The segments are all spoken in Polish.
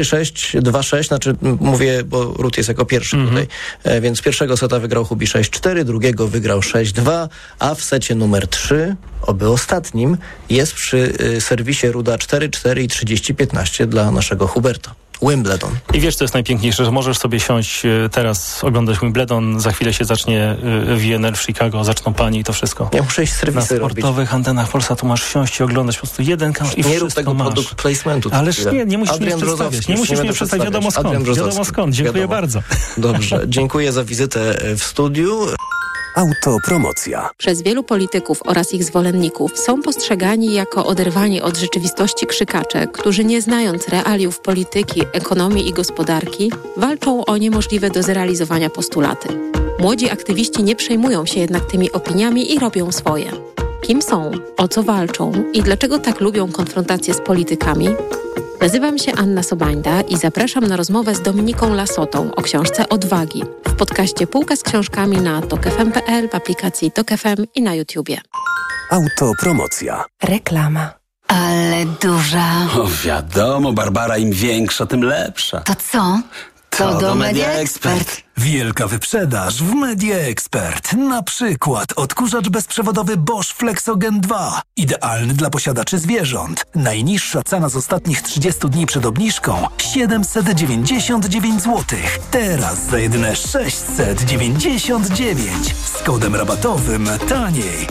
6-2-6, znaczy mówię, bo Ruth jest jako pierwszy tutaj, więc pierwszego seta wygrał Hubi 6-4, drugiego wygrał 6-2, a w secie numer 3, oby ostatnim, jest przy serwisie Ruda 4-4 i 30-15 dla naszego Huberta. Wimbledon. I wiesz, co jest najpiękniejsze, że możesz sobie siąść teraz, oglądać Wimbledon, za chwilę się zacznie WNL w Chicago, zaczną pani i to wszystko. Ja muszę iść serwisy robić. Na sportowych antenach Polsatu masz siąść i oglądać po prostu jeden kanał i nie wszystko rób tego masz. produkt placementu. Ależ nie musisz mnie przedstawiać. Nie musisz mnie przedstawiać. Wiadomo skąd. Dziękuję bardzo. Dobrze, dziękuję za wizytę w studiu. Autopromocja. Przez wielu polityków oraz ich zwolenników są postrzegani jako oderwani od rzeczywistości krzykacze, którzy nie znając realiów polityki, ekonomii i gospodarki, walczą o niemożliwe do zrealizowania postulaty. Młodzi aktywiści nie przejmują się jednak tymi opiniami i robią swoje. Kim są, o co walczą i dlaczego tak lubią konfrontację z politykami? Nazywam się Anna Sobańda i zapraszam na rozmowę z Dominiką Lasotą o książce Odwagi w podcaście Półka z książkami na tokfm.pl, w aplikacji Tok FM i na YouTubie. Autopromocja. Reklama. Ale duża. O, wiadomo, Barbara, im większa, tym lepsza. To co? To do Media Expert. Wielka wyprzedaż w Media Expert. Na przykład odkurzacz bezprzewodowy Bosch Flexogen 2. Idealny dla posiadaczy zwierząt. Najniższa cena z ostatnich 30 dni przed obniżką 799 zł. Teraz za jedyne 699. Z kodem rabatowym taniej.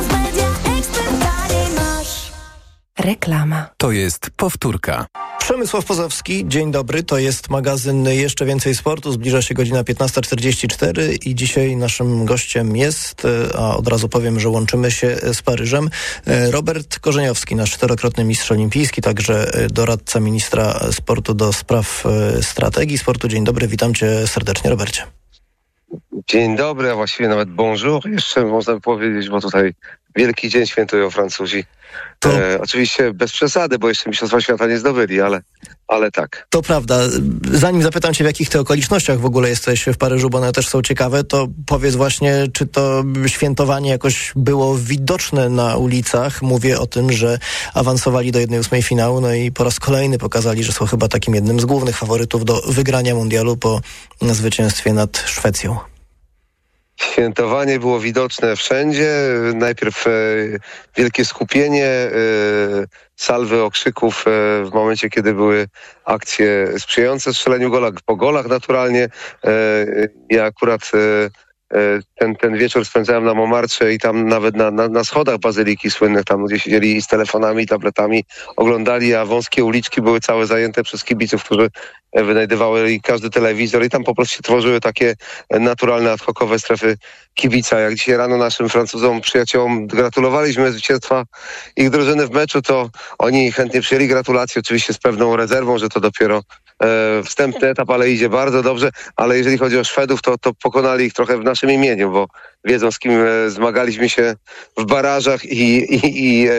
Reklama. To jest powtórka. Przemysław Pozowski, dzień dobry. To jest magazyn Jeszcze Więcej Sportu. Zbliża się godzina 15:44 i dzisiaj naszym gościem jest, a od razu powiem, że łączymy się z Paryżem, Robert Korzeniowski, nasz 4-krotny mistrz olimpijski, także doradca ministra sportu do spraw strategii sportu. Dzień dobry, witam cię serdecznie, Robercie. Dzień dobry, a właściwie nawet bonjour, jeszcze można powiedzieć, bo tutaj wielki dzień świętują Francuzi. Oczywiście bez przesady, bo jeszcze Mistrzostwa Świata nie zdobyli, ale tak. To prawda. Zanim zapytam cię, w jakich ty okolicznościach w ogóle jesteś w Paryżu, bo one też są ciekawe, to powiedz właśnie, czy to świętowanie jakoś było widoczne na ulicach. Mówię o tym, że awansowali do 1/8 finału, no i po raz kolejny pokazali, że są chyba takim jednym z głównych faworytów do wygrania mundialu po zwycięstwie nad Szwecją. Świętowanie było widoczne wszędzie. Najpierw wielkie skupienie, salwy okrzyków w momencie, kiedy były akcje sprzyjające strzeleniu gola, po golach naturalnie. Ja akurat ten wieczór spędzałem na Montmartre i tam nawet na schodach Bazyliki Słynnych, tam ludzie siedzieli z telefonami i tabletami, oglądali, a wąskie uliczki były całe zajęte przez kibiców, którzy wynajdywali każdy telewizor i tam po prostu się tworzyły takie naturalne, ad hocowe strefy kibica. Jak dzisiaj rano naszym Francuzom, przyjaciołom gratulowaliśmy zwycięstwa ich drużyny w meczu, to oni chętnie przyjęli gratulacje, oczywiście z pewną rezerwą, że to dopiero wstępny etap, ale idzie bardzo dobrze, ale jeżeli chodzi o Szwedów, to pokonali ich trochę w naszym imieniu, bo wiedzą, z kim zmagaliśmy się w barażach i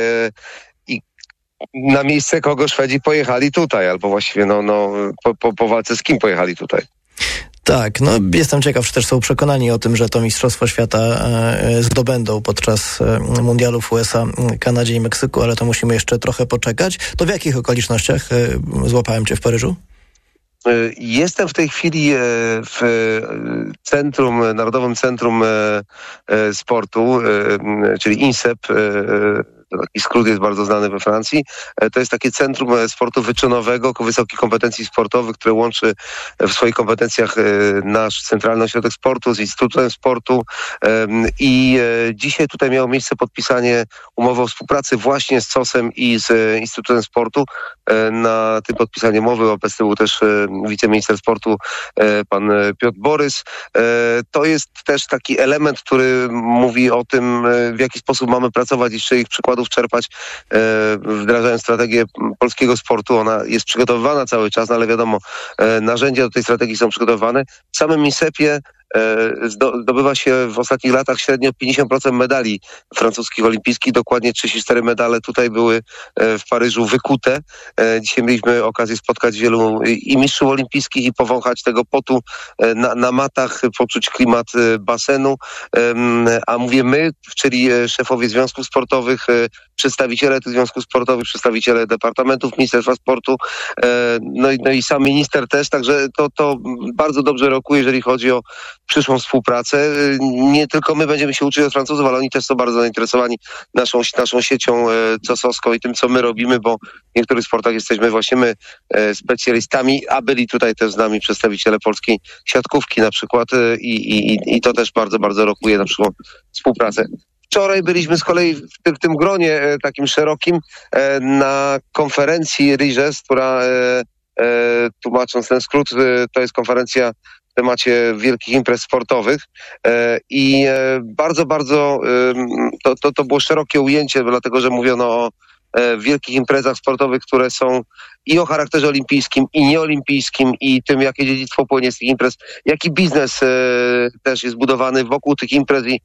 na miejsce kogo Szwedzi pojechali tutaj, albo właściwie po walce z kim pojechali tutaj. Tak, no jestem ciekaw, czy też są przekonani o tym, że to Mistrzostwo Świata zdobędą podczas mundialów w USA, Kanadzie i Meksyku, ale to musimy jeszcze trochę poczekać. To w jakich okolicznościach złapałem cię w Paryżu? Jestem w tej chwili w centrum, Narodowym Centrum Sportu, czyli INSEP. Taki skrót jest bardzo znany we Francji. To jest takie centrum sportu wyczynowego, wysokich kompetencji sportowych, które łączy w swoich kompetencjach nasz Centralny Ośrodek Sportu z Instytutem Sportu. I dzisiaj tutaj miało miejsce podpisanie umowy o współpracy właśnie z COS-em i z Instytutem Sportu. Na tym podpisaniu umowy obecny był też wiceminister sportu, pan Piotr Borys. To jest też taki element, który mówi o tym, w jaki sposób mamy pracować i z czyich przykładów czerpać, wdrażając strategię polskiego sportu. Ona jest przygotowywana cały czas, no ale wiadomo, narzędzia do tej strategii są przygotowane. W samym INSEP-ie zdobywa się w ostatnich latach średnio 50% medali francuskich olimpijskich. Dokładnie 34 medale tutaj były w Paryżu wykute. Dzisiaj mieliśmy okazję spotkać wielu i mistrzów olimpijskich i powąchać tego potu na matach, poczuć klimat basenu. A mówię my, czyli szefowie związków sportowych, przedstawiciele tych związków sportowych, przedstawiciele departamentów Ministerstwa Sportu, no i sam minister też, także to bardzo dobrze rokuje, jeżeli chodzi o przyszłą współpracę. Nie tylko my będziemy się uczyć od Francuzów, ale oni też są bardzo zainteresowani naszą siecią COSowską i tym, co my robimy, bo w niektórych sportach jesteśmy właśnie my specjalistami, a byli tutaj też z nami przedstawiciele polskiej siatkówki na przykład i to też bardzo, bardzo rokuje na przyszłą współpracę. Wczoraj byliśmy z kolei w tym gronie takim szerokim na konferencji RIGES, która tłumacząc ten skrót, to jest konferencja w temacie wielkich imprez sportowych i bardzo, bardzo to było szerokie ujęcie, dlatego że mówiono o wielkich imprezach sportowych, które są i o charakterze olimpijskim, i nieolimpijskim, i tym, jakie dziedzictwo płynie z tych imprez, jaki biznes też jest budowany wokół tych imprez i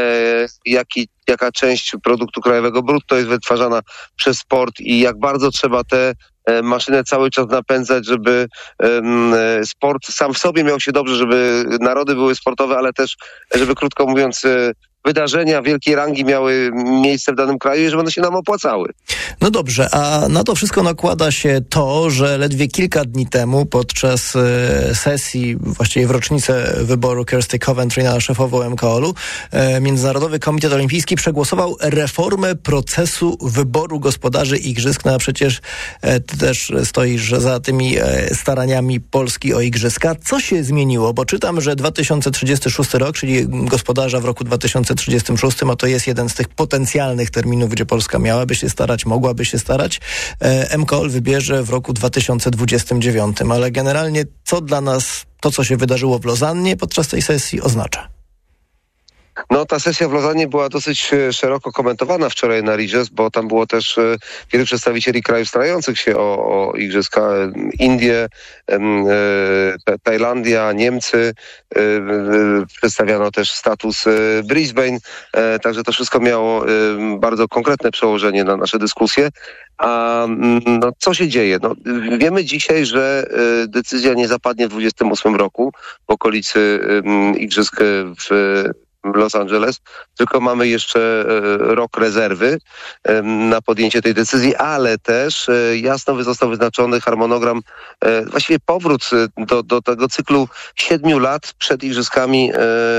jaka część produktu krajowego brutto jest wytwarzana przez sport i jak bardzo trzeba tę maszynę cały czas napędzać, żeby sport sam w sobie miał się dobrze, żeby narody były sportowe, ale też, żeby krótko mówiąc, wydarzenia wielkiej rangi miały miejsce w danym kraju i żeby one się nam opłacały. No dobrze, a na to wszystko nakłada się to, że ledwie kilka dni temu podczas sesji, właściwie w rocznicę wyboru Kirsty Coventry na szefową MKOL-u, Międzynarodowy Komitet Olimpijski przegłosował reformę procesu wyboru gospodarzy igrzysk. No a przecież ty też stoisz za tymi staraniami Polski o igrzyska. Co się zmieniło? Bo czytam, że 2036 rok, czyli gospodarza w roku 2036, a to jest jeden z tych potencjalnych terminów, gdzie Polska miałaby się starać, mogłaby się starać. MKOL wybierze w roku 2029, ale generalnie co dla nas to, co się wydarzyło w Lozannie podczas tej sesji oznacza? No, ta sesja w Lozannie była dosyć szeroko komentowana wczoraj na RIGES, bo tam było też wielu przedstawicieli krajów starających się o igrzyska. Indie, Tajlandia, Niemcy. Przedstawiano też status Brisbane. Także to wszystko miało bardzo konkretne przełożenie na nasze dyskusje. A no, co się dzieje? No, wiemy dzisiaj, że decyzja nie zapadnie w 2028 roku w okolicy igrzysk w Los Angeles, tylko mamy jeszcze rok rezerwy na podjęcie tej decyzji, ale też jasno został wyznaczony harmonogram, właściwie powrót do tego cyklu 7 lat przed igrzyskami,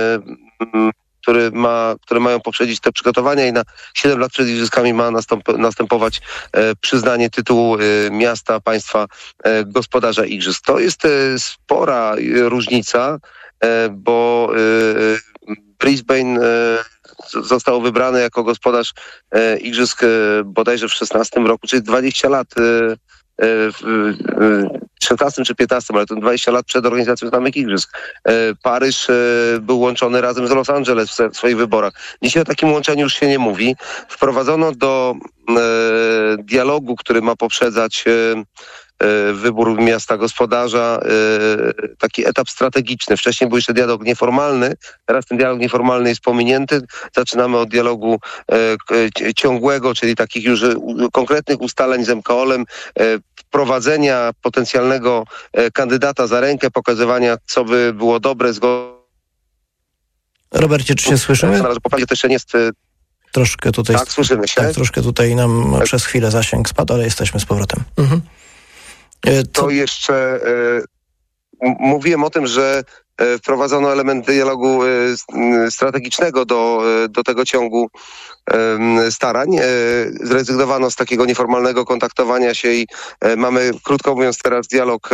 które mają poprzedzić te przygotowania i na 7 lat przed igrzyskami ma następować przyznanie tytułu miasta, państwa gospodarza igrzysk. To jest spora różnica, bo Brisbane został wybrany jako gospodarz igrzysk bodajże w 16 roku, czyli 20 lat, w 16 czy 15, ale to 20 lat przed organizacją samych igrzysk. Paryż był łączony razem z Los Angeles w swoich wyborach. Dzisiaj o takim łączeniu już się nie mówi. Wprowadzono do dialogu, który ma poprzedzać wybór miasta gospodarza, taki etap strategiczny. Wcześniej był jeszcze dialog nieformalny, teraz ten dialog nieformalny jest pominięty. Zaczynamy od dialogu ciągłego, czyli takich już konkretnych ustaleń z MKOL-em, wprowadzenia potencjalnego kandydata za rękę, pokazywania, co by było dobre, Robercie, czy się słyszymy? To jeszcze nie jest... Troszkę tutaj... Tak, słyszymy się. Tak, troszkę tutaj nam przez chwilę zasięg spadł, ale jesteśmy z powrotem. Mhm. To jeszcze mówiłem o tym, że wprowadzono element dialogu strategicznego do tego ciągu starań. Zrezygnowano z takiego nieformalnego kontaktowania się i mamy, krótko mówiąc, teraz dialog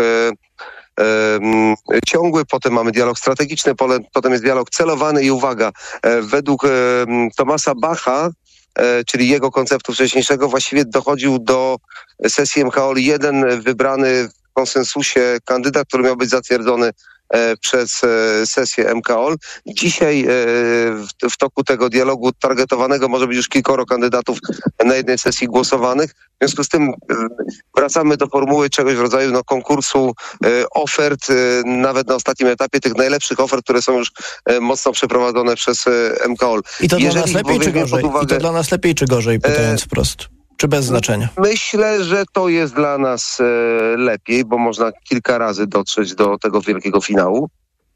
ciągły, potem mamy dialog strategiczny, potem jest dialog celowany i uwaga, według Thomasa Bacha, czyli jego konceptu wcześniejszego, właściwie dochodził do sesji MKOL jeden wybrany w konsensusie kandydat, który miał być zatwierdzony przez sesję MKOL. Dzisiaj w toku tego dialogu targetowanego może być już kilkoro kandydatów na jednej sesji głosowanych. W związku z tym wracamy do formuły czegoś w rodzaju konkursu ofert, nawet na ostatnim etapie tych najlepszych ofert, które są już mocno przeprowadzone przez MKOL. I to dla nas lepiej czy gorzej? I to dla nas lepiej czy gorzej, pytając wprost? Czy bez znaczenia? Myślę, że to jest dla nas lepiej, bo można kilka razy dotrzeć do tego wielkiego finału.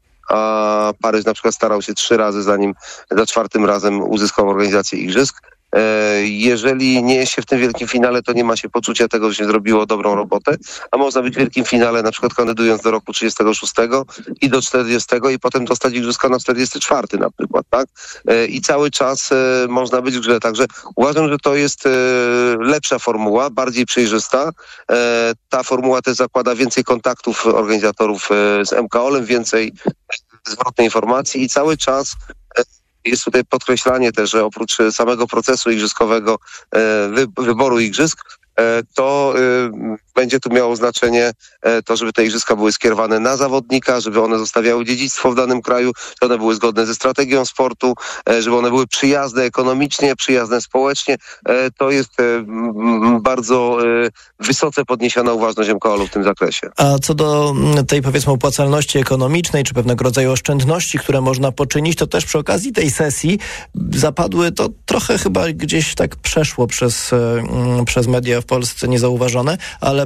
A Paryż na przykład starał się 3 razy, zanim za 4. razem uzyskał organizację igrzysk. Jeżeli nie jest się w tym wielkim finale, to nie ma się poczucia tego, że się zrobiło dobrą robotę, a można być w wielkim finale, na przykład kandydując do roku 36 i do 40 i potem dostać igrzyska na 44 na przykład, tak? I cały czas można być w grze. Także uważam, że to jest lepsza formuła, bardziej przejrzysta. Ta formuła też zakłada więcej kontaktów organizatorów z MKOL-em, więcej zwrotnej informacji i cały czas jest tutaj podkreślanie też, że oprócz samego procesu igrzyskowego, wyboru igrzysk, to będzie tu miało znaczenie to, żeby te igrzyska były skierowane na zawodnika, żeby one zostawiały dziedzictwo w danym kraju, żeby one były zgodne ze strategią sportu, żeby one były przyjazne ekonomicznie, przyjazne społecznie. To jest bardzo wysoce podniesiona uważność MKOL-u w tym zakresie. A co do tej, powiedzmy, opłacalności ekonomicznej, czy pewnego rodzaju oszczędności, które można poczynić, to też przy okazji tej sesji zapadły, to trochę chyba gdzieś tak przeszło przez media w Polsce niezauważone, ale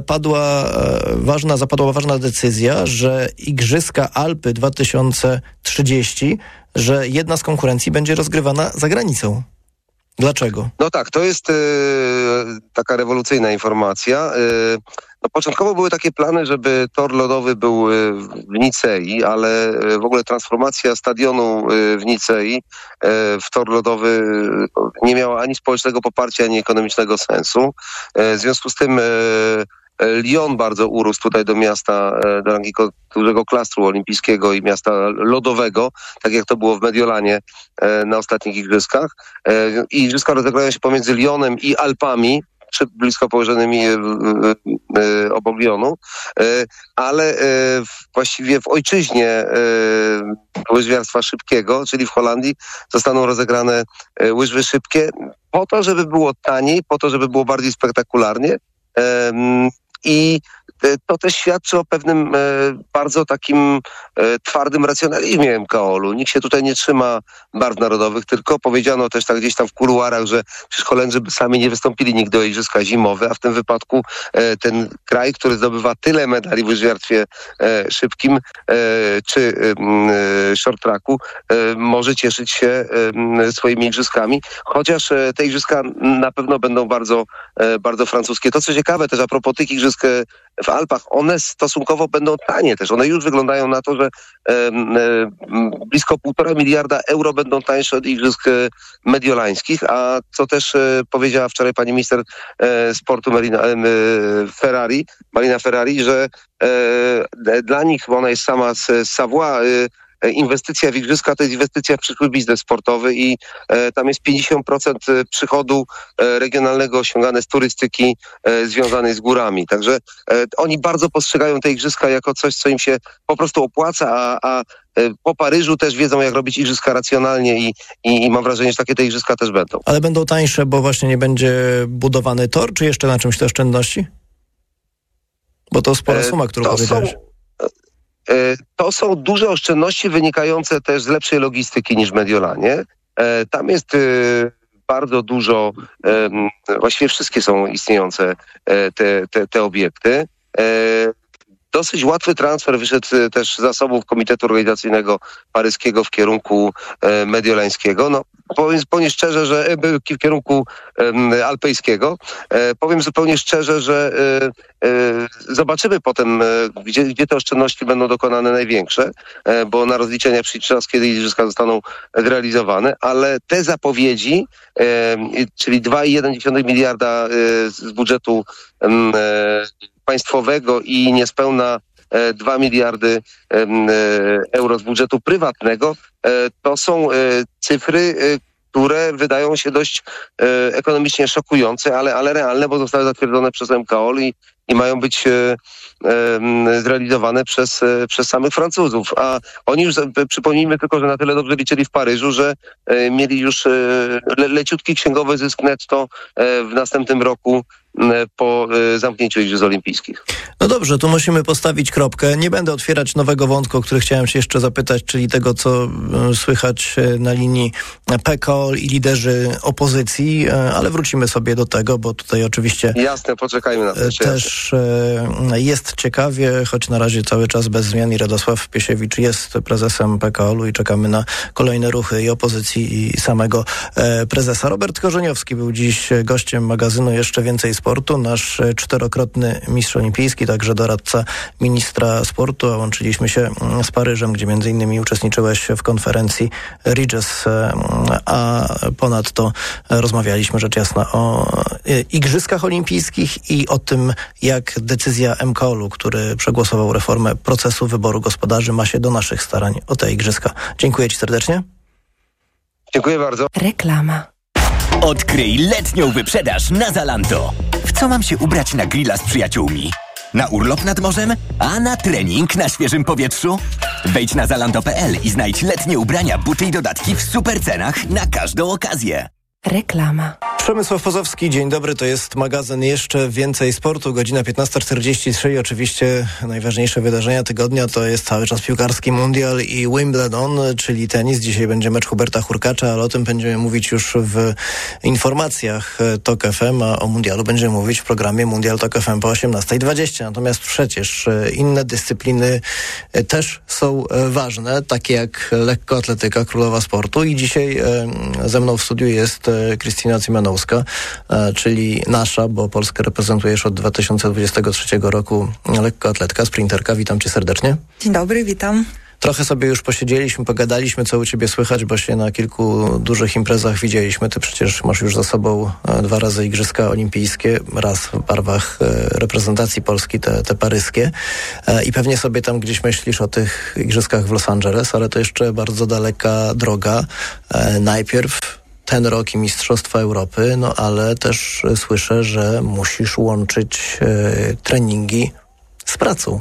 zapadła ważna decyzja, że Igrzyska Alpy 2030, że jedna z konkurencji będzie rozgrywana za granicą. Dlaczego? No tak, to jest taka rewolucyjna informacja. Początkowo były takie plany, żeby tor lodowy był w Nicei, ale w ogóle transformacja stadionu w Nicei w tor lodowy nie miała ani społecznego poparcia, ani ekonomicznego sensu. W związku z tym Lyon bardzo urósł tutaj do miasta, do rangi dużego klastru olimpijskiego i miasta lodowego, tak jak to było w Mediolanie na ostatnich igrzyskach. I igrzyska rozegrają się pomiędzy Lyonem i Alpami, blisko położonymi obok Lyonu, ale właściwie w ojczyźnie łyżwiarstwa szybkiego, czyli w Holandii, zostaną rozegrane łyżwy szybkie po to, żeby było taniej, po to, żeby było bardziej spektakularnie. I to też świadczy o pewnym bardzo takim twardym racjonalizmie MKOL-u. Nikt się tutaj nie trzyma barw narodowych, tylko powiedziano też tak gdzieś tam w kuluarach, że przecież Holendrzy sami nie wystąpili nigdy o igrzyska zimowe, a w tym wypadku ten kraj, który zdobywa tyle medali w łyżwiarstwie szybkim czy short tracku, może cieszyć się swoimi igrzyskami, chociaż te igrzyska na pewno będą bardzo, bardzo francuskie. To co ciekawe też a propos tych igrzysk w Alpach, one stosunkowo będą tanie też. One już wyglądają na to, że blisko 1,5 miliarda euro będą tańsze od igrzysk mediolańskich, a co też powiedziała wczoraj pani minister sportu Marina Ferrari, że dla nich, bo ona jest sama z Savoie, inwestycja w igrzyska to jest inwestycja w przyszły biznes sportowy i tam jest 50% przychodu regionalnego osiągane z turystyki związanej z górami. Także oni bardzo postrzegają te igrzyska jako coś, co im się po prostu opłaca, a po Paryżu też wiedzą, jak robić igrzyska racjonalnie i mam wrażenie, że takie te igrzyska też będą. Ale będą tańsze, bo właśnie nie będzie budowany tor, czy jeszcze na czymś te oszczędności? Bo to spora suma, którą powiedziałeś. To są duże oszczędności wynikające też z lepszej logistyki niż w Mediolanie. Tam jest bardzo dużo, właściwie wszystkie są istniejące te obiekty. Dosyć łatwy transfer wyszedł też z zasobów Komitetu Organizacyjnego Paryskiego w kierunku mediolańskiego. No, powiem szczerze, że w kierunku alpejskiego. Powiem zupełnie szczerze, że zobaczymy potem, gdzie te oszczędności będą dokonane największe, bo na rozliczenia przyjdzie czas, kiedy igrzyska zostaną zrealizowane, ale te zapowiedzi, czyli 2,1 miliarda z budżetu państwowego i niespełna 2 miliardy euro z budżetu prywatnego, to są cyfry, które wydają się dość ekonomicznie szokujące, ale realne, bo zostały zatwierdzone przez MKOL i mają być zrealizowane przez samych Francuzów. A oni już, przypomnijmy tylko, że na tyle dobrze liczyli w Paryżu, że mieli już leciutki księgowy zysk netto w następnym roku po zamknięciu Igrzysk Olimpijskich. No dobrze, tu musimy postawić kropkę. Nie będę otwierać nowego wątku, o który chciałem się jeszcze zapytać, czyli tego, co słychać na linii PKO i liderzy opozycji, ale wrócimy sobie do tego, bo tutaj oczywiście... Jasne, poczekajmy na to. Też jest ciekawie, choć na razie cały czas bez zmian i Radosław Piesiewicz jest prezesem PKO-u i czekamy na kolejne ruchy i opozycji i samego prezesa. Robert Korzeniowski był dziś gościem magazynu Jeszcze Więcej Sportu, nasz 4-krotny mistrz olimpijski, także doradca ministra sportu, a łączyliśmy się z Paryżem, gdzie między innymi uczestniczyłeś w konferencji Regis, a ponadto rozmawialiśmy rzecz jasna o Igrzyskach Olimpijskich i o tym, jak decyzja MKOL-u, który przegłosował reformę procesu wyboru gospodarzy, ma się do naszych starań o te Igrzyska. Dziękuję Ci serdecznie. Dziękuję bardzo. Reklama. Odkryj letnią wyprzedaż na Zalando. W co mam się ubrać na grilla z przyjaciółmi? Na urlop nad morzem? A na trening na świeżym powietrzu? Wejdź na zalando.pl i znajdź letnie ubrania, buty i dodatki w super cenach na każdą okazję. Reklama. Przemysław Pozowski, dzień dobry, to jest magazyn Jeszcze Więcej Sportu, godzina 15:43 i oczywiście najważniejsze wydarzenia tygodnia to jest cały czas piłkarski mundial i Wimbledon, czyli tenis. Dzisiaj będzie mecz Huberta Hurkacza, ale o tym będziemy mówić już w informacjach TOK FM, a o mundialu będziemy mówić w programie Mundial TOK FM po 18:20. Natomiast przecież inne dyscypliny też są ważne, takie jak lekkoatletyka, królowa sportu i dzisiaj ze mną w studiu jest Krystyna Cymanowska, czyli nasza, bo Polskę reprezentujesz od 2023 roku lekkoatletka, sprinterka. Witam Cię serdecznie. Dzień dobry, witam. Trochę sobie już posiedzieliśmy, pogadaliśmy, co u Ciebie słychać, bo się na kilku dużych imprezach widzieliśmy. Ty przecież masz już za sobą 2 razy Igrzyska Olimpijskie, raz w barwach reprezentacji Polski, te paryskie. I pewnie sobie tam gdzieś myślisz o tych Igrzyskach w Los Angeles, ale to jeszcze bardzo daleka droga. Najpierw ten rok i Mistrzostwa Europy, no ale też słyszę, że musisz łączyć treningi z pracą.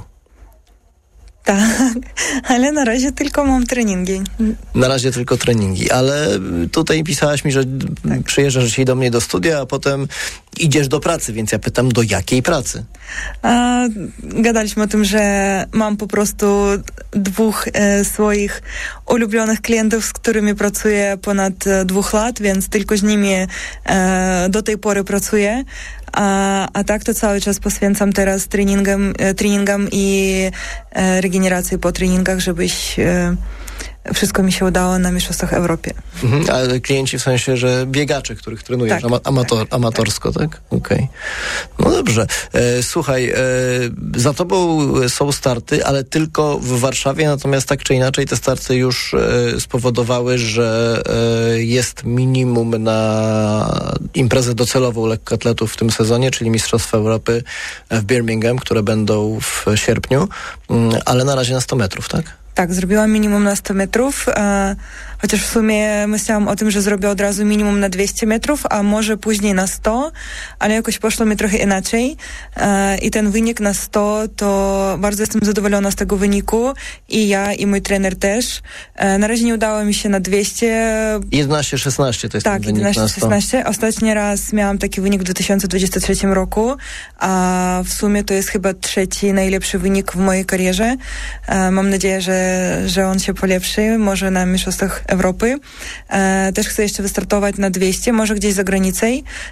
Tak, ale na razie tylko mam treningi. Na razie tylko treningi, ale tutaj pisałaś mi, że przyjeżdżasz dzisiaj do mnie do studia, a potem idziesz do pracy, więc ja pytam, do jakiej pracy? Gadaliśmy o tym, że mam po prostu 2 swoich ulubionych klientów, z którymi pracuję ponad 2 lat, więc tylko z nimi do tej pory pracuję. A tak to cały czas poświęcam teraz treningam i regeneracji po treningach, żebyś wszystko mi się udało na Mistrzostwach Europy. Ale klienci w sensie, że biegacze, których trenujesz tak, amatorsko, tak? Okej. No dobrze. Słuchaj, za tobą są starty, ale tylko w Warszawie, natomiast tak czy inaczej te starty już spowodowały, że jest minimum na imprezę docelową lekkoatletów w tym sezonie, czyli Mistrzostwa Europy w Birmingham, które będą w sierpniu, ale na razie na 100 metrów, tak? Tak, zrobiłam minimum na 100 metrów, chociaż w sumie myślałam o tym, że zrobię od razu minimum na 200 metrów, a może później na 100, ale jakoś poszło mi trochę inaczej i ten wynik na 100, to bardzo jestem zadowolona z tego wyniku i ja, i mój trener też. Na razie nie udało mi się na 200. 11-16 to jest tak, ten wynik na 100. 11-16. Ostatni raz miałam taki wynik w 2023 roku, a w sumie to jest chyba 3. najlepszy wynik w mojej karierze. Mam nadzieję, że on się polepszy, może na Mistrzostwach Europy. Też chcę jeszcze wystartować na 200, może gdzieś za granicą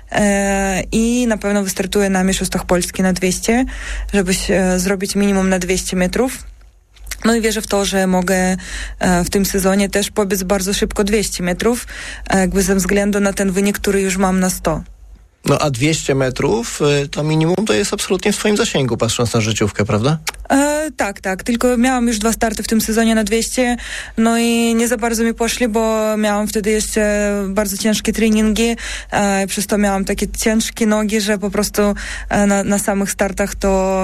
i na pewno wystartuję na Mistrzostwach Polski na 200, żeby zrobić minimum na 200 metrów. No i wierzę w to, że mogę w tym sezonie też pobiec bardzo szybko 200 metrów, jakby ze względu na ten wynik, który już mam na 100. No a 200 metrów to minimum to jest absolutnie w twoim zasięgu, patrząc na życiówkę, prawda? Tak. Tylko miałam już 2 starty w tym sezonie na 200, no i nie za bardzo mi poszli, bo miałam wtedy jeszcze bardzo ciężkie treningi, przez to miałam takie ciężkie nogi, że po prostu na samych startach to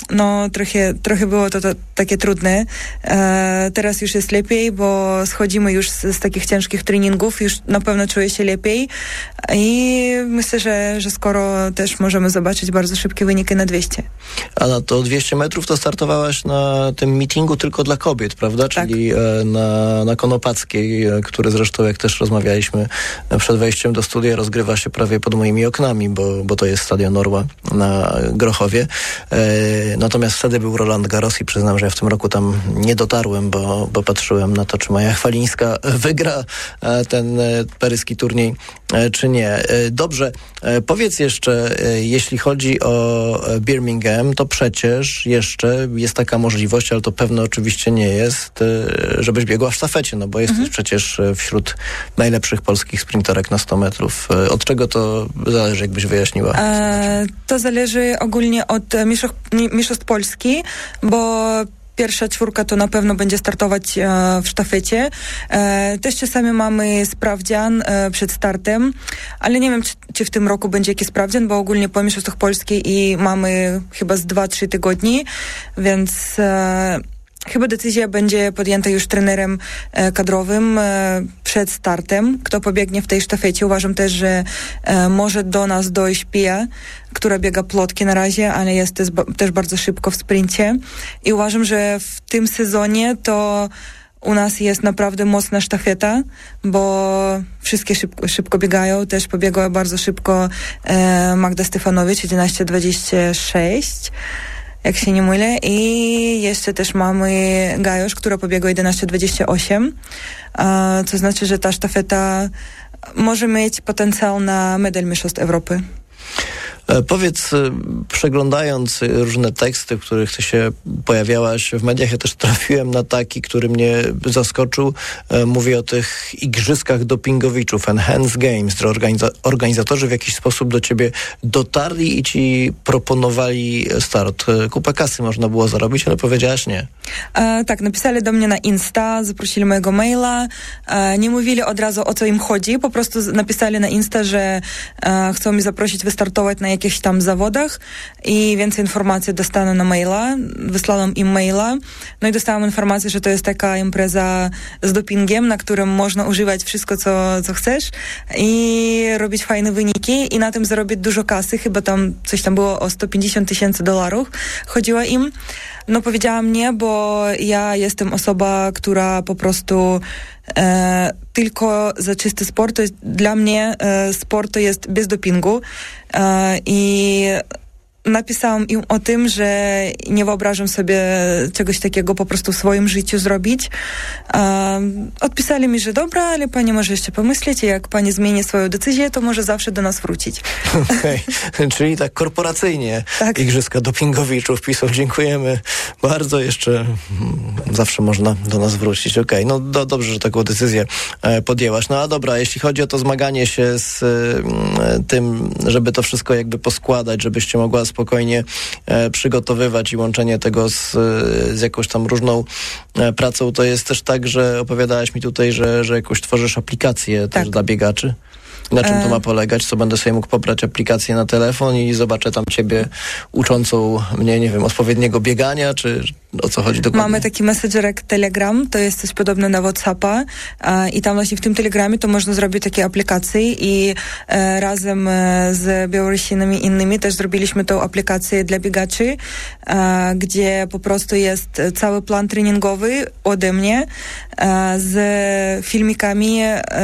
trochę było to takie trudne. Teraz już jest lepiej, bo schodzimy już z takich ciężkich treningów, już na pewno czuję się lepiej i myślę, że skoro też możemy zobaczyć bardzo szybkie wyniki na 200. A na to 200 metrów to startowałaś na tym meetingu tylko dla kobiet, prawda? Tak. Czyli na Konopackiej, który zresztą, jak też rozmawialiśmy przed wejściem do studia, rozgrywa się prawie pod moimi oknami, bo to jest Stadion Orła na Grochowie. Natomiast wtedy był Roland Garros i przyznam, że ja w tym roku tam nie dotarłem, bo patrzyłem na to, czy Maja Chwalińska wygra ten paryski turniej, czy nie. Dobrze, powiedz jeszcze, jeśli chodzi o Birmingham, to przecież jeszcze jest taka możliwość, ale to pewne oczywiście nie jest, żebyś biegła w sztafecie, no bo jesteś przecież wśród najlepszych polskich sprinterek na 100 metrów. Od czego to zależy, jakbyś wyjaśniła? To zależy ogólnie od mistrzostw Polski, bo pierwsza czwórka to na pewno będzie startować w sztafecie. Też czasami mamy sprawdzian przed startem, ale nie wiem, czy w tym roku będzie jakiś sprawdzian, bo ogólnie po mistrzostwach Polski i mamy chyba z 2-3 tygodni, więc chyba decyzja będzie podjęta już trenerem kadrowym przed startem, kto pobiegnie w tej sztafecie. Uważam też, że może do nas dojść Pia, która biega plotki na razie, ale jest też bardzo szybko w sprincie. I uważam, że w tym sezonie to u nas jest naprawdę mocna sztafeta, bo wszystkie szybko biegają. Też pobiegła bardzo szybko Magda Stefanowicz, 11:26. Jak się nie mylę. I jeszcze też mamy Gajosz, która pobiegła 11:28. Co znaczy, że ta sztafeta może mieć potencjał na medal Mistrzostw Europy. Powiedz, przeglądając różne teksty, w których ty się pojawiałaś w mediach, ja też trafiłem na taki, który mnie zaskoczył. Mówię o tych igrzyskach dopingowiczów, Enhanced Games, że organizatorzy w jakiś sposób do ciebie dotarli i ci proponowali start. Kupę kasy można było zarobić, ale powiedziałaś nie. Tak, napisali do mnie na Insta, zaprosili mojego maila, nie mówili od razu, o co im chodzi, po prostu napisali na Insta, że chcą mi zaprosić wystartować na jakichś tam zawodach i więcej informacji dostanę na maila. Wysłałam im maila, no i dostałam informację, że to jest taka impreza z dopingiem, na którym można używać wszystko, co chcesz i robić fajne wyniki i na tym zarobić dużo kasy, chyba tam coś tam było o $150,000 chodziło im. No powiedziałam nie, bo ja jestem osoba, która po prostu tylko za czysty sport. To jest, dla mnie sport to jest bez dopingu i napisałam im o tym, że nie wyobrażam sobie czegoś takiego po prostu w swoim życiu zrobić. Odpisali mi, że dobra, ale pani może jeszcze pomyśleć i jak pani zmieni swoją decyzję, to może zawsze do nas wrócić. Okay. Czyli tak korporacyjnie Igrzyska dopingowiczów piszą, dziękujemy bardzo, jeszcze zawsze można do nas wrócić. Okej, no dobrze, że taką decyzję podjęłaś. No a dobra, jeśli chodzi o to zmaganie się z tym, żeby to wszystko jakby poskładać, żebyście mogła spokojnie przygotowywać i łączenie tego z jakąś tam różną pracą, to jest też tak, że opowiadałaś mi tutaj, że jakoś tworzysz aplikację też dla biegaczy. Na czym to ma polegać? Co będę sobie mógł pobrać aplikację na telefon i zobaczę tam ciebie uczącą mnie, nie wiem, odpowiedniego biegania, czy o co chodzi dokładnie? Mamy taki messenger jak Telegram, to jest coś podobne na WhatsAppa i tam właśnie w tym Telegramie to można zrobić takie aplikacje i razem z Białorusinami innymi też zrobiliśmy tą aplikację dla biegaczy, gdzie po prostu jest cały plan treningowy ode mnie z filmikami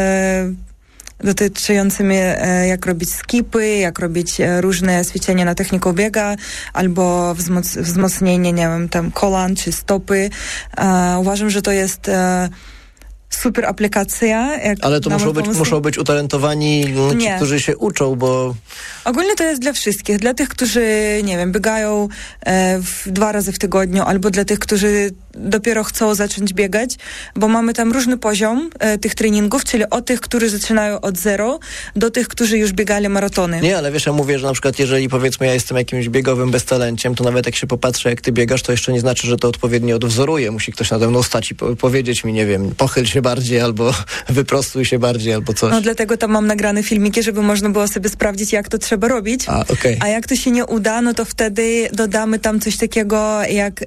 dotyczącymi jak robić skipy, jak robić różne ćwiczenia na technikę biega albo wzmocnienie, nie wiem, tam kolan czy stopy. Uważam, że to jest super aplikacja. Ale to muszą być utalentowani ci, którzy się uczą, bo... Ogólnie to jest dla wszystkich. Dla tych, którzy, nie wiem, biegają 2 razy w tygodniu, albo dla tych, którzy dopiero chcą zacząć biegać, bo mamy tam różny poziom tych treningów, czyli od tych, którzy zaczynają od 0, do tych, którzy już biegali maratony. Nie, ale wiesz, ja mówię, że na przykład jeżeli powiedzmy ja jestem jakimś biegowym beztalenciem, to nawet jak się popatrzy, jak ty biegasz, to jeszcze nie znaczy, że to odpowiednio odwzoruję. Musi ktoś nade mną stać i powiedzieć mi, nie wiem, pochyl się się bardziej, albo wyprostuj się bardziej, albo coś. No dlatego tam mam nagrane filmiki, żeby można było sobie sprawdzić, jak to trzeba robić. A jak to się nie uda, no to wtedy dodamy tam coś takiego jak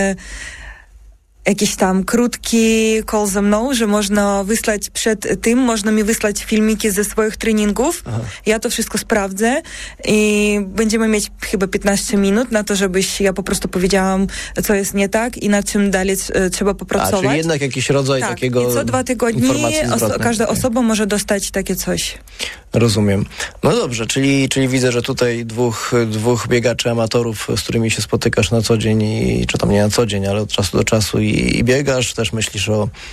jakiś tam krótki call ze mną, że można wysłać przed tym, można mi wysłać filmiki ze swoich treningów. Aha. Ja to wszystko sprawdzę i będziemy mieć chyba 15 minut na to, żebyś ja po prostu powiedziałam, co jest nie tak i nad czym dalej trzeba popracować. Czyli jednak jakiś rodzaj takiego i co 2 tygodnie każda osoba może dostać takie coś. Rozumiem. No dobrze, czyli widzę, że tutaj dwóch biegaczy amatorów, z którymi się spotykasz na co dzień, czy tam nie na co dzień, ale od czasu do czasu i biegasz, też myślisz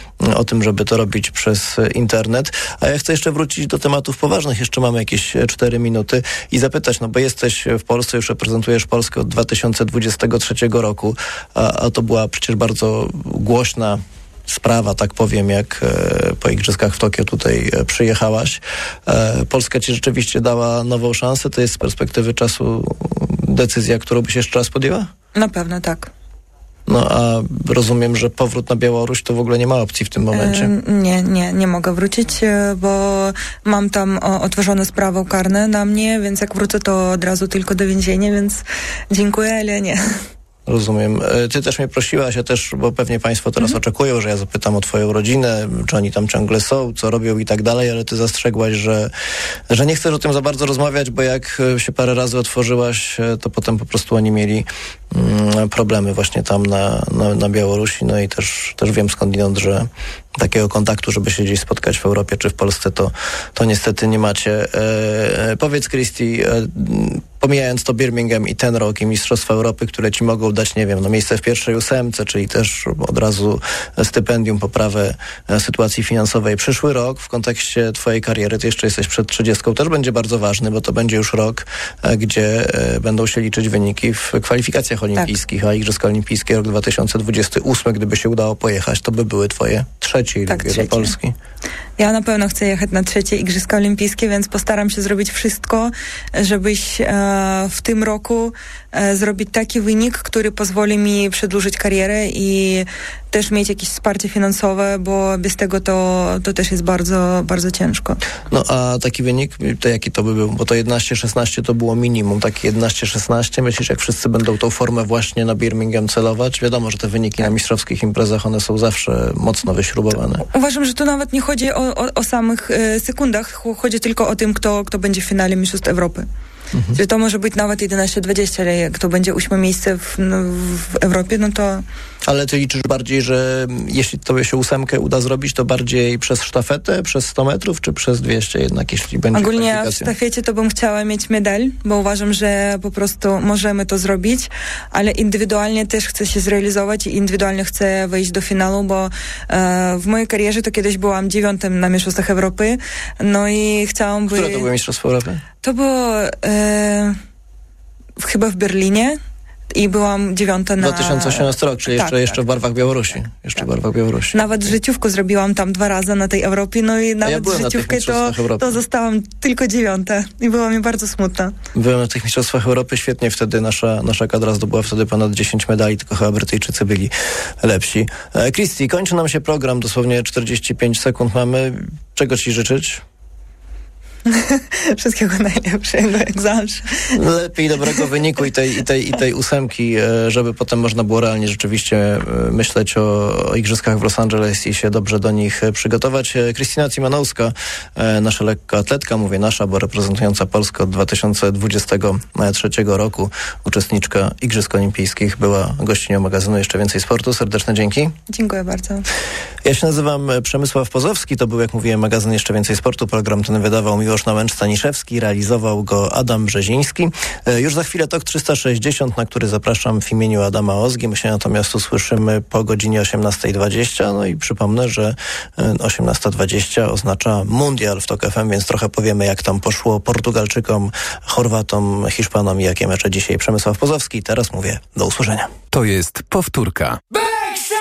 o tym, żeby to robić przez internet. A ja chcę jeszcze wrócić do tematów poważnych. Jeszcze mamy jakieś 4 minuty i zapytać, bo jesteś w Polsce, już reprezentujesz Polskę od 2023 roku, a to była przecież bardzo głośna sprawa, tak powiem, jak po Igrzyskach w Tokio tutaj przyjechałaś. Polska ci rzeczywiście dała nową szansę. To jest z perspektywy czasu decyzja, którą byś jeszcze raz podjęła? Na pewno tak. No a rozumiem, że powrót na Białoruś to w ogóle nie ma opcji w tym momencie. Nie mogę wrócić, bo mam tam otworzone sprawy karne na mnie, więc jak wrócę, to od razu tylko do więzienia, więc dziękuję, ale nie. Rozumiem. Ty też mnie prosiłaś, ja też, bo pewnie państwo teraz oczekują, że ja zapytam o twoją rodzinę, czy oni tam ciągle są, co robią i tak dalej, ale ty zastrzegłaś, że nie chcesz o tym za bardzo rozmawiać, bo jak się parę razy otworzyłaś, to potem po prostu oni mieli problemy właśnie tam na Białorusi, no i też wiem skądinąd, że takiego kontaktu, żeby się gdzieś spotkać w Europie czy w Polsce, to niestety nie macie. Powiedz, Kristi, pomijając to Birmingham i ten rok i Mistrzostwa Europy, które ci mogą dać, nie wiem, miejsce w pierwszej 8, czyli też od razu stypendium, poprawę sytuacji finansowej. Przyszły rok w kontekście twojej kariery, ty jeszcze jesteś przed 30, też będzie bardzo ważny, bo to będzie już rok, gdzie będą się liczyć wyniki w kwalifikacjach olimpijskich, tak. A Igrzyska Olimpijskie rok 2028, gdyby się udało pojechać, to by były twoje trzecie do Polski. Ja na pewno chcę jechać na 3 Igrzyska Olimpijskie, więc postaram się zrobić wszystko, żebyś w tym roku zrobić taki wynik, który pozwoli mi przedłużyć karierę i też mieć jakieś wsparcie finansowe, bo bez tego to też jest bardzo, bardzo ciężko. No a taki wynik, to jaki to by był? Bo to 11-16 to było minimum. Takie 11-16, myślisz, jak wszyscy będą tą formę właśnie na Birmingham celować? Wiadomo, że te wyniki na mistrzowskich imprezach, one są zawsze mocno wyśrubowane. Uważam, że tu nawet nie chodzi o samych sekundach, chodzi tylko o tym, kto będzie w finale Mistrzostw Europy. Że to może być nawet 11-20, ale jak to będzie 8 miejsce w Europie, no to... Ale ty liczysz bardziej, że jeśli tobie się 8 uda zrobić, to bardziej przez sztafetę, przez 100 metrów, czy przez 200 jednak, jeśli będzie ogólnie w sztafecie to bym chciała mieć medal, bo uważam, że po prostu możemy to zrobić, ale indywidualnie też chcę się zrealizować i indywidualnie chcę wejść do finału, bo w mojej karierze to kiedyś byłam 9 na Mistrzostwach Europy, no i chciałam Które to były Mistrzostwa Europy? To było chyba w Berlinie i byłam 9 na... 2018 rok, czyli jeszcze w barwach Białorusi. W barwach Białorusi. Nawet życiówkę zrobiłam tam 2 razy na tej Europie, no i nawet życiówkę to zostałam tylko 9 i było mi bardzo smutno. Byłem na tych Mistrzostwach Europy, świetnie wtedy nasza kadra zdobyła wtedy ponad 10 medali, tylko chyba Brytyjczycy byli lepsi. Kristi, kończy nam się program, dosłownie 45 sekund mamy. Czego ci życzyć? Wszystkiego najlepszego, jak zawsze. Lepiej dobrego wyniku i tej 8, żeby potem można było realnie rzeczywiście myśleć o Igrzyskach w Los Angeles i się dobrze do nich przygotować. Krystyna Cimanowska, nasza lekkoatletka, mówię nasza, bo reprezentująca Polskę od 2023 roku, uczestniczka Igrzysk Olimpijskich, była gościnią magazynu Jeszcze Więcej Sportu. Serdeczne dzięki. Dziękuję bardzo. Ja się nazywam Przemysław Pozowski, to był, jak mówiłem, magazyn Jeszcze Więcej Sportu. Program ten wydawał Miłosz Nałęcz-Staniszewski, realizował go Adam Brzeziński. Już za chwilę TOK 360, na który zapraszam w imieniu Adama Ozgi. My się natomiast usłyszymy po godzinie 18:20. No i przypomnę, że 18:20 oznacza mundial w TOK FM, więc trochę powiemy, jak tam poszło Portugalczykom, Chorwatom, Hiszpanom i jakie mecze dzisiaj. Przemysław Pozowski. Teraz mówię do usłyszenia. To jest powtórka.